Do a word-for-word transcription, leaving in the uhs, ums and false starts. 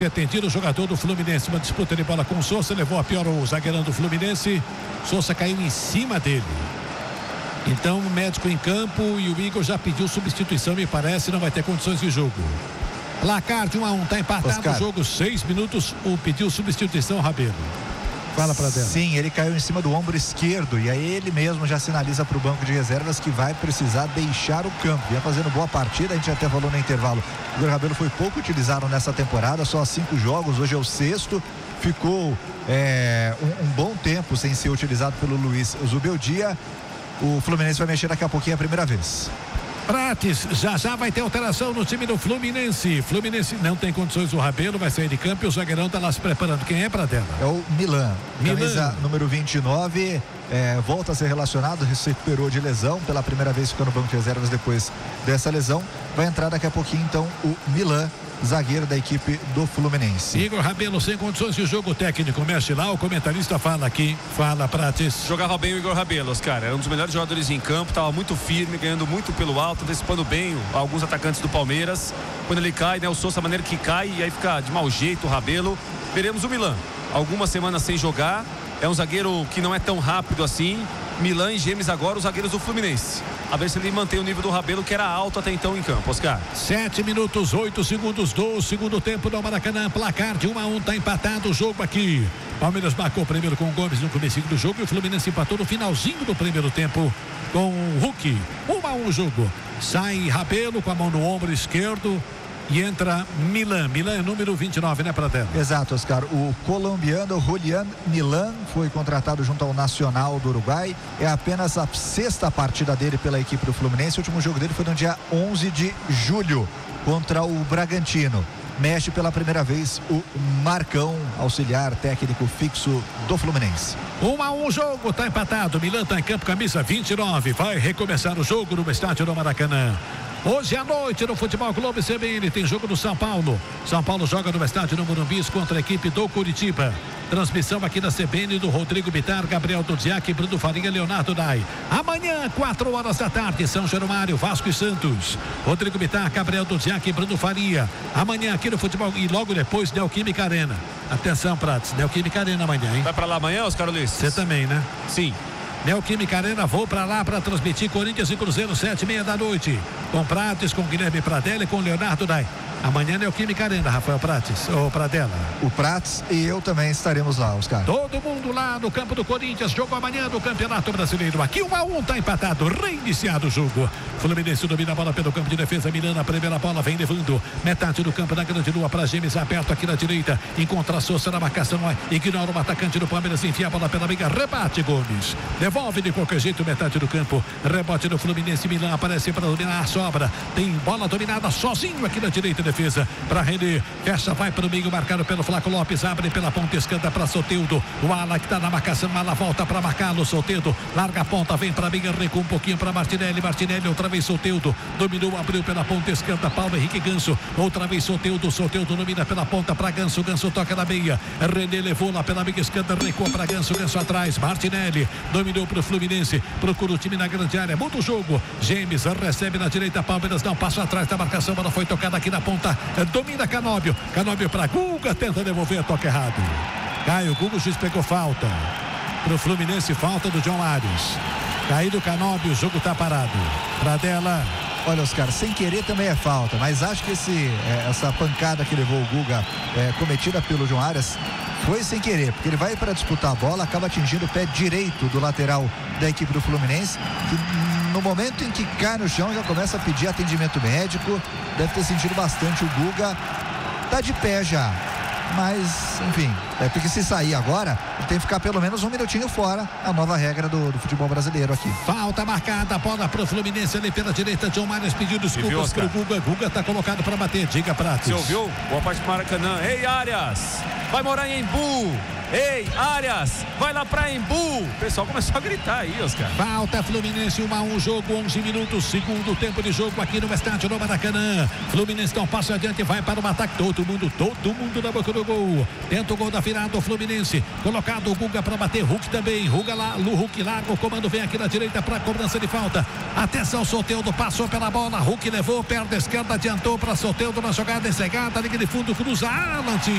Atendido o jogador do Fluminense, uma disputa de bola com o Sousa, levou a pior o zagueirão do Fluminense. Sousa caiu em cima dele. Então o médico em campo e o Igor já pediu substituição, me parece, não vai ter condições de jogo. Placar de um a um, tá empatado Oscar. O jogo, seis minutos, o pediu substituição, Rabelo. Fala pra dentro. Sim, ele caiu em cima do ombro esquerdo e aí ele mesmo já sinaliza para o banco de reservas que vai precisar deixar o campo. Vinha fazendo boa partida, a gente até falou no intervalo. O Igor Rabelo foi pouco utilizado nessa temporada, só cinco jogos, hoje é o sexto. Ficou é, um, um bom tempo sem ser utilizado pelo Luiz Zubeldia. O Fluminense vai mexer daqui a pouquinho a primeira vez. Prates, já já vai ter alteração no time do Fluminense. Fluminense não tem condições, o Rabelo vai sair de campo e o zagueirão tá lá se preparando. Quem é, Pradella? É o Milan, Milan. Camisa número vinte e nove, é, volta a ser relacionado, se recuperou de lesão, pela primeira vez ficou no banco de reservas depois dessa lesão. Vai entrar daqui a pouquinho então o Milan, zagueiro da equipe do Fluminense. Igor Rabelo sem condições de jogo técnico, mexe lá, o comentarista fala aqui, fala Prates. Jogava bem o Igor Rabelo, cara, era um dos melhores jogadores em campo, estava muito firme, ganhando muito pelo alto, antecipando bem alguns atacantes do Palmeiras. Quando ele cai, né, o Sousa, a maneira que cai, e aí fica de mau jeito o Rabelo. Veremos o Milan, algumas semanas sem jogar, é um zagueiro que não é tão rápido assim. Milan e Gêmeos agora, os zagueiros do Fluminense. A ver se ele mantém o nível do Rabelo, que era alto até então em campo, Oscar. Sete minutos, oito segundos do segundo tempo do Maracanã. Placar de um a um, tá empatado o jogo aqui. Palmeiras marcou primeiro com o Gomes no comecinho do jogo e o Fluminense empatou no finalzinho do primeiro tempo com o Hulk. um a um o jogo. Sai Rabelo com a mão no ombro esquerdo. E entra Milan. Milan é número vinte e nove, né, Pradella? Exato, Oscar. O colombiano Julián Milan foi contratado junto ao Nacional do Uruguai. É apenas a sexta partida dele pela equipe do Fluminense. O último jogo dele foi no dia onze de julho contra o Bragantino. Mexe pela primeira vez o Marcão, auxiliar técnico fixo do Fluminense. Um a um o jogo, tá empatado. Milan tá em campo, camisa vinte e nove. Vai recomeçar o jogo no estádio do Maracanã. Hoje à noite no Futebol Clube C B N tem jogo do São Paulo. São Paulo joga no estádio no Morumbi contra a equipe do Curitiba. Transmissão aqui da C B N do Rodrigo Bitar, Gabriel Dudziak, Bruno Faria, Leonardo Dai. Amanhã, quatro horas da tarde, São Januário, Vasco e Santos. Rodrigo Bitar, Gabriel Dudziak e Bruno Faria. Amanhã aqui no Futebol e logo depois Neoquímica Arena. Atenção, Prates, Neoquímica Arena amanhã, hein? Vai pra lá amanhã, Oscar Luiz? Você também, né? Sim. Neoquímica Arena, vou pra lá para transmitir Corinthians e Cruzeiro, sete e meia da noite. Com Prates, com Guilherme Pradella e com Leonardo Dai. Amanhã Neoquímica Arena, Rafael Prates, ou Pradella. O Prates e eu também estaremos lá, Oscar. Todo mundo lá no campo do Corinthians, jogo amanhã do Campeonato Brasileiro. Aqui um a um, tá empatado, reiniciado o jogo. Fluminense domina a bola pelo campo de defesa, Miranda, a primeira bola vem levando. Metade do campo na grande lua para Gêmeos, aberto aqui na direita. Encontra a Sousa na marcação, ignora o atacante do Palmeiras, enfia a bola pela meia, rebate Gomes. Devolve de qualquer jeito, metade do campo. Rebote do Fluminense, Milan aparece para dominar a sobra. Tem bola dominada sozinho aqui na direita, defesa para René. Fecha, vai para o meio, marcado pelo Flaco Lopes. Abre pela ponta esquerda para Soteldo. O Ala que está na marcação, Ala volta para marcá-lo. Soteldo larga a ponta, vem para a meia, recua um pouquinho para Martinelli. Martinelli outra vez Soteldo. Dominou, abriu pela ponta esquerda. Paulo Henrique Ganso. Outra vez Soteldo. Soteldo domina pela ponta para Ganso. Ganso toca na meia. René levou lá pela meia esquerda, recua para Ganso. Ganso atrás. Martinelli dominou para o Fluminense. Procura o time na grande área. Muda o jogo. James recebe na direita. Palmeiras não passa atrás da marcação. Ela foi tocada aqui na ponta. Domina Canóbio. Canóbio para Guga. Tenta devolver. Toque errado. Caio Guga. O juiz pegou falta. Para o Fluminense, falta do John Arias. Caído Canóbio. O jogo está parado. Pradella. Olha, Oscar, sem querer também é falta, mas acho que esse, é, essa pancada que levou o Guga, é, cometida pelo João Arias, foi sem querer, porque ele vai para disputar a bola, acaba atingindo o pé direito do lateral da equipe do Fluminense, que no momento em que cai no chão já começa a pedir atendimento médico. Deve ter sentido bastante. O Guga tá de pé já, mas enfim, é porque se sair agora ele tem que ficar pelo menos um minutinho fora, a nova regra do, do futebol brasileiro aqui. Falta marcada, bola pro Fluminense ali pela direita. John Marias pediu desculpas pro Guga. Guga tá colocado para bater, diga Prates. Você ouviu? Boa parte do Maracanã. Ei, Arias, vai morar em Embu. Ei, Arias, vai lá pra Embu. O pessoal começou a gritar aí, Oscar. Falta Fluminense, um a um jogo, onze minutos, segundo tempo de jogo aqui no estádio no Maracanã. Fluminense dá um passo adiante, vai para o ataque. Todo mundo, todo mundo na boca do gol. Tenta o gol da virada, o Fluminense. Colocado o Guga para bater, Hulk também. Ruga lá, Lu Hulk larga, o comando vem aqui na direita para cobrança de falta. Atenção, Soteldo passou pela bola, Hulk levou, perna esquerda, adiantou para Soteldo na jogada ensegada, liga de fundo, cruza, Alan.